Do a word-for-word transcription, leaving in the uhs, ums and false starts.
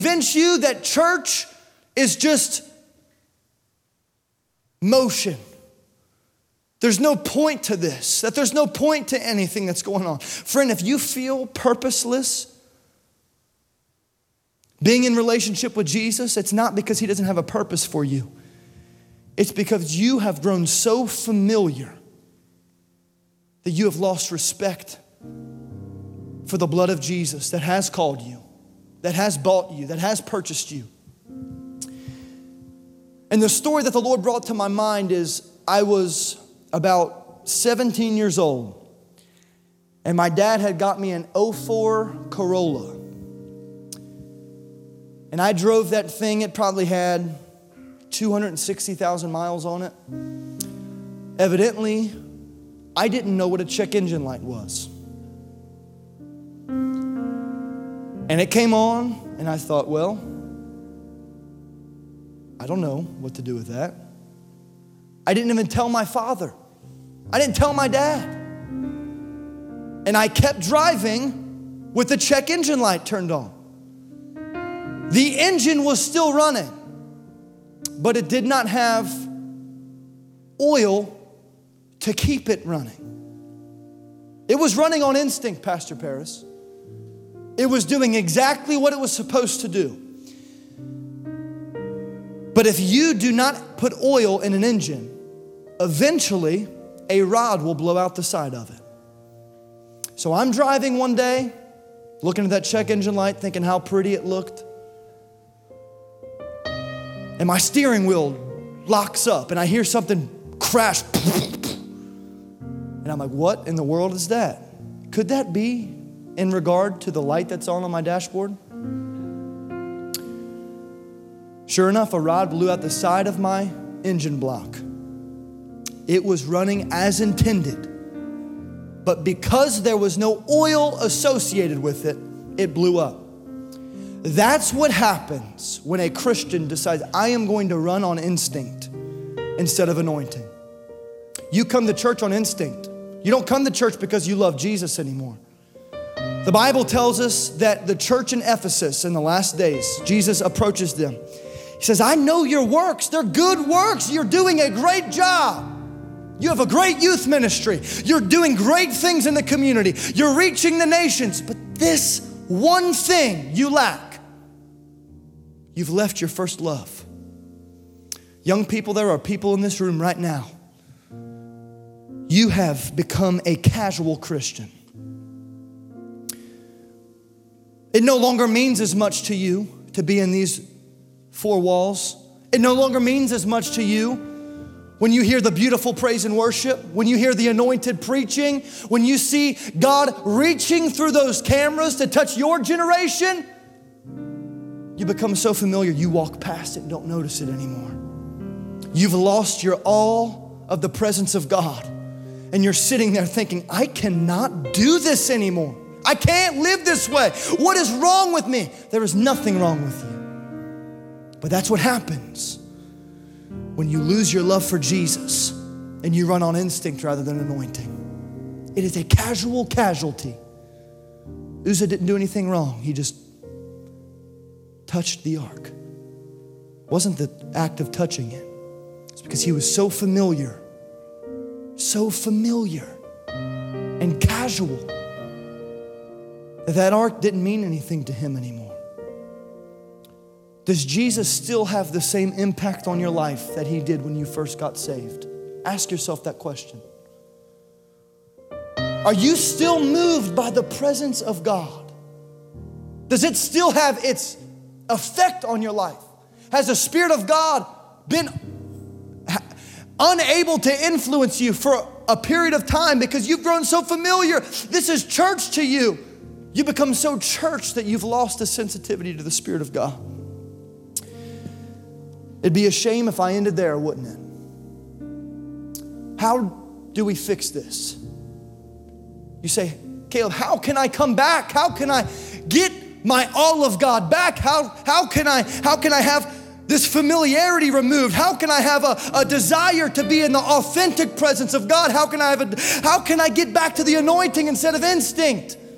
convince you that church is just motion. There's no point to this, that there's no point to anything that's going on. Friend, if you feel purposeless being in relationship with Jesus, it's not because he doesn't have a purpose for you. It's because you have grown so familiar that you have lost respect for the blood of Jesus that has called you, that has bought you, that has purchased you. And the story that the Lord brought to my mind is I was about seventeen years old, and my dad had got me an oh four Corolla. And I drove that thing. It probably had two hundred sixty thousand miles on it. Evidently, I didn't know what a check engine light was. And it came on, and I thought, well, I don't know what to do with that. I didn't even tell my father. I didn't tell my dad. And I kept driving with the check engine light turned on. The engine was still running, but it did not have oil to keep it running. It was running on instinct, Pastor Paris. It was doing exactly what it was supposed to do. But if you do not put oil in an engine, eventually a rod will blow out the side of it. So I'm driving one day, looking at that check engine light, thinking how pretty it looked. And my steering wheel locks up and I hear something crash. And I'm like, what in the world is that? Could that be in regard to the light that's on on my dashboard? Sure enough, a rod blew out the side of my engine block. It was running as intended. But because there was no oil associated with it, it blew up. That's what happens when a Christian decides, I am going to run on instinct instead of anointing. You come to church on instinct. You don't come to church because you love Jesus anymore. The Bible tells us that the church in Ephesus in the last days, Jesus approaches them. He says, I know your works. They're good works. You're doing a great job. You have a great youth ministry. You're doing great things in the community. You're reaching the nations. But this one thing you lack. You've left your first love. Young people, there are people in this room right now. You have become a casual Christian. It no longer means as much to you to be in these four walls. It no longer means as much to you when you hear the beautiful praise and worship, when you hear the anointed preaching, when you see God reaching through those cameras to touch your generation. You become so familiar, you walk past it and don't notice it anymore. You've lost your awe of the presence of God. And you're sitting there thinking, I cannot do this anymore. I can't live this way. What is wrong with me? There is nothing wrong with you. But that's what happens when you lose your love for Jesus and you run on instinct rather than anointing. It is a casual casualty. Uzzah didn't do anything wrong. He just touched the ark. It wasn't the act of touching it. It's because he was so familiar, so familiar and casual that that ark didn't mean anything to him anymore. Does Jesus still have the same impact on your life that he did when you first got saved? Ask yourself that question. Are you still moved by the presence of God? Does it still have its effect on your life? Has the Spirit of God been unable to influence you for a period of time because you've grown so familiar? This is church to you. You become so church that you've lost the sensitivity to the Spirit of God. It'd be a shame if I ended there, wouldn't it? How do we fix this? You say, Caleb, how can I come back? How can I get my all of God back? How, how can I, how can I have this familiarity removed? How can I have a, a desire to be in the authentic presence of God? How can I have a, how can I get back to the anointing instead of instinct?